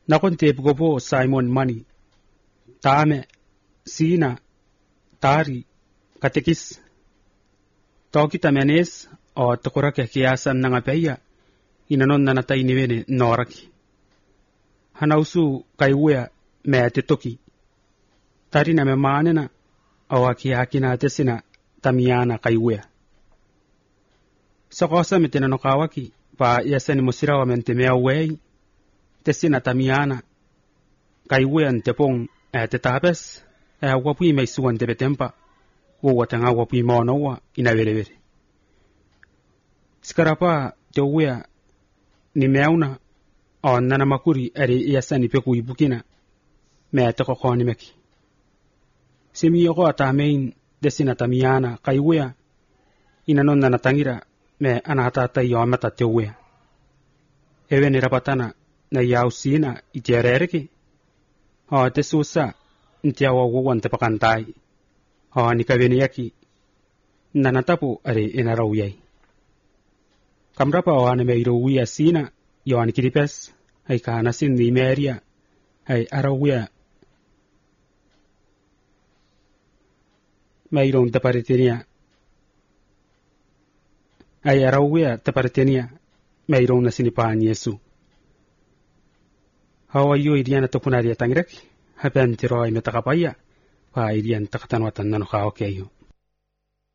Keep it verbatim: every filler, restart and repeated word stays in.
Nakonte gobo Simon Mani Tame Sina Tari Katekis Toki tamenes o tokorake kiasan nga peya inanon na natay niwene noraki. Hanausu kaiwea me toki. Tari na me manena o aki na tesina tamiana kaiwea. Sa kosa me tinanokawaki pa yasen musirawa mente mea wei tesina tamiana kaiwea ntepong e te tapes e wapui mai suwan te betempa wo watanga wapui monowa inawelewele. Skarapa te wea ni meuna o nana makuri eri yasani peku ibukina me te kokoni meki. Semi yoko atamein desina tamiana kaiwea inanon nana tangira me anatata yomata te wea. Ewe ni rapatana na yausina itiarereki o te susa ntiawa wuwan te pakantai o nikaveni yaki nanatapu eri inarawiyai. Kamrapa o ane meiro wia sina yo ane kiripes ay kanasin ni meria ay arawia meiro taparitenia ay arawia taparitenia meiro na sinipan Yesu. Hawa yo iriana topunaria tangrek hapen tiro ay metakapaya pa irian takatanwatan nano kaokeyo.